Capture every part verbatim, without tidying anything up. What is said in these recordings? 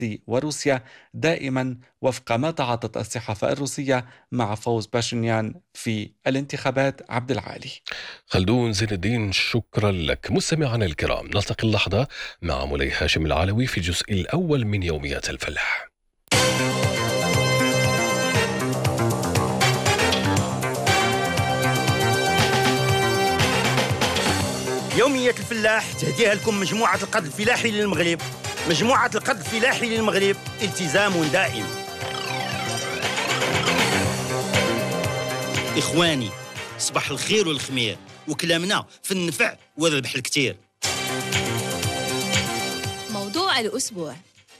وروسيا دائما وفق ما تعاطت الصحافة الروسية مع فوز باشنيان في الانتخابات. عبد العالي. خلدون زين الدين، شكرا لك. مستمعنا الكرام، نلتقي اللحظة مع مولاي هاشم العلوي في الجزء الأول من يوميات الفلاح. يومية الفلاح تهديها لكم مجموعة القد الفلاحي للمغرب. مجموعة القد الفلاحي للمغرب، التزام دائم. إخواني، صباح الخير والخمير، وكلامنا في النفع والربح الكتير. موضوع الأسبوع.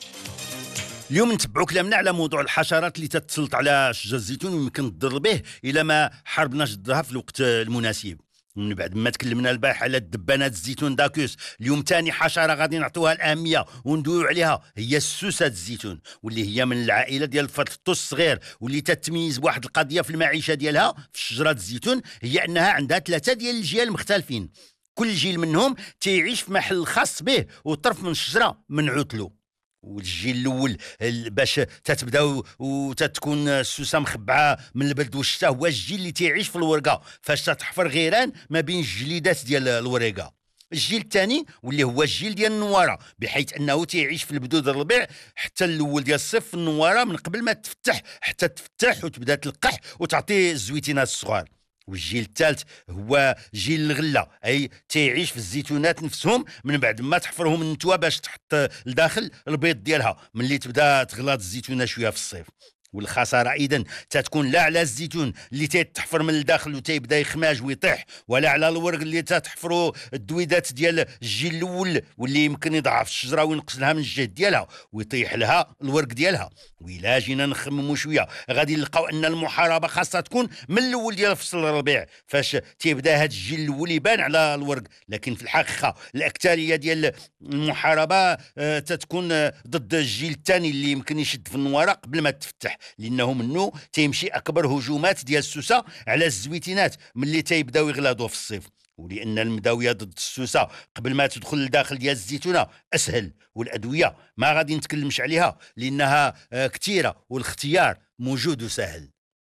اليوم نتبعوا كلامنا على موضوع الحشرات اللي تتسلط على شجر الزيتون ويمكن تضر به إلى ما حاربناش ضدها في الوقت المناسب. من بعد ما تكلمنا البارح على الدبانات الزيتون داكوس، اليوم تاني حشره غادي نعطوها الاهميه وندويو عليها، هي السوسات الزيتون، واللي هي من العائله ديال الفرطوس الصغير، واللي تتميز بواحد القضيه في المعيشه ديالها في شجره الزيتون، هي انها عندها ثلاثه ديال الجيال مختلفين. كل جيل منهم تيعيش في محل خاص به وطرف من الشجره منعوت له. والجيل الاول باش تتبداو وتتكون السوسه مخبعه من البرد والشتاء هو الجيل اللي تيعيش في الورقه، فاش تتحفر غيران ما بين الجليدات ديال الورقه. الجيل الثاني واللي هو الجيل ديال النواره، بحيث انه تيعيش في البدود الربيع حتى الاول ديال الصيف في النواره، من قبل ما تفتح حتى تفتح وتبدا تلقح وتعطي الزويتينات الصغار. والجيل الثالث هو جيل الغله، اي تيعيش في الزيتونات نفسهم من بعد ما تحفرهم النتوى باش تحط لداخل البيض ديالها ملي تبدا تغلاط الزيتونه شويه في الصيف. والخساره اذا تتكون لا على الزيتون اللي تيتحفر من الداخل وتيبدا يخماج ويطيح، ولا على الورق اللي تتحفروا الدويدات ديال الجيل الاول واللي يمكن يضعف الشجره وينقص لها من الجهد ديالها ويطيح لها الورق ديالها. وإلا جينا نخمموا شويه غادي نلقاو ان المحاربه خاصها تكون من الاول ديال فصل الربيع، فاش تيبدا هذا الجيل الاول يبان على الورق، لكن في الحقيقه الاكثريه ديال المحاربه آه تتكون آه ضد الجيل الثاني اللي يمكن يشد في النواره قبل ما تفتح، لانه منه تيمشي اكبر هجومات ديال السوسه على الزويتينات ملي تيبداو يغلاضوا في الصيف. ولان المداويه ضد السوسه قبل ما تدخل لداخل ديال الزيتونه اسهل، والادويه ما غادي نتكلمش عليها لانها كثيره والاختيار موجود وسهل.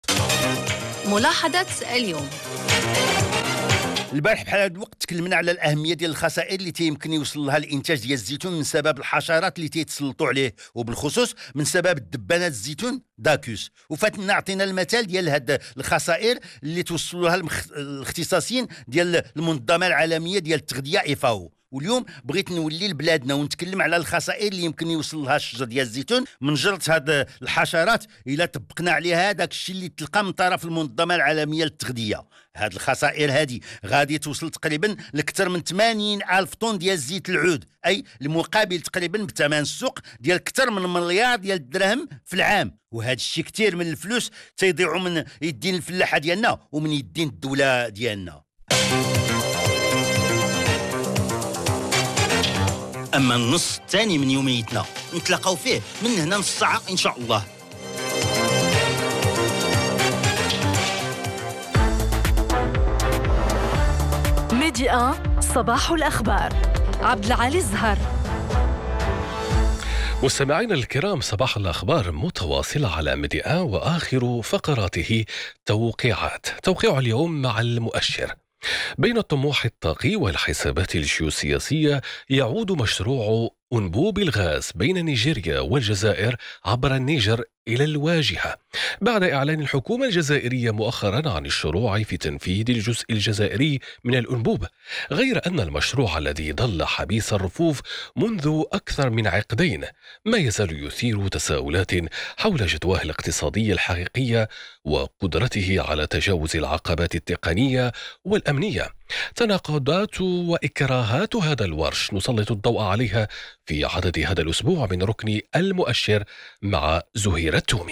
ملاحظه اليوم. البارح بحال هذا الوقت تكلمنا على الاهميه ديال الخسائر اللي تيمكن يوصل لها الانتاج ديال الزيتون من سبب الحشرات اللي تيتسلطوا عليه، وبالخصوص من سبب الدبانات الزيتون داكوس. وفاتنا عطينا المثال ديال هاد الخسائر اللي توصلوا لها المخ... الاختصاصيين ديال المنظمه العالميه ديال التغذيه إيفاو. واليوم بغيت نولي لبلادنا ونتكلم على الخسائر اللي يمكن يوصل لها الشجر ديال الزيتون من جرة هاد الحشرات الا طبقنا عليها داك الشيء اللي تلقى من طرف المنظمه العالميه للتغذيه. هاد الخسائر هادي غادي توصل تقريبا لكثر من ثمانين ألف طن ديال زيت العود، اي المقابل تقريبا بثمن السوق ديال اكثر من مليار ديال الدراهم في العام. وهذا الشيء كثير من الفلوس تيضيعوا من يدين الفلاحه ديالنا ومن يدين الدوله ديالنا. أما النص الثاني من يوميتنا نتلاقاو فيه من هنا نص ساعة إن شاء الله. ميديا صباح الأخبار. عبد العالي الزهر. مستمعينا الكرام، صباح الأخبار متواصلة على ميديا، وآخر فقراته توقيعات. توقيع اليوم مع المؤشر. بين الطموح الطاقي والحسابات الجيوسياسية يعود مشروع أنبوب الغاز بين نيجيريا والجزائر عبر النيجر إلى الواجهة بعد إعلان الحكومة الجزائرية مؤخرا عن الشروع في تنفيذ الجزء الجزائري من الأنبوب، غير أن المشروع الذي ظل حبيس الرفوف منذ أكثر من عقدين ما يزال يثير تساؤلات حول جدواه الاقتصادي الحقيقية وقدرته على تجاوز العقبات التقنية والأمنية. تناقضات وإكراهات هذا الورش نسلط الضوء عليها في عدد هذا الأسبوع من ركن المؤشر مع زهير التومي.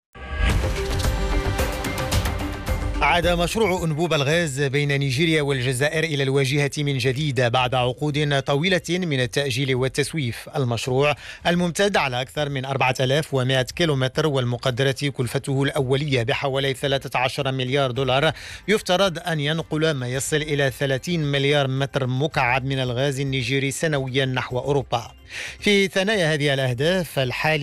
عاد مشروع أنبوب الغاز بين نيجيريا والجزائر إلى الواجهة من جديد بعد عقود طويلة من التأجيل والتسويف. المشروع الممتد على أكثر من أربعة آلاف ومئة كيلومتر والمقدرة كلفته الأولية بحوالي ثلاثة عشر مليار دولار يفترض أن ينقل ما يصل إلى ثلاثين مليار متر مكعب من الغاز النيجيري سنويا نحو أوروبا. في ثنايا هذه الأهداف الحالية